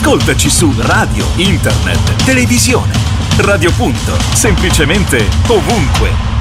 Ascoltaci su radio, internet, televisione. Radio Punto, semplicemente ovunque.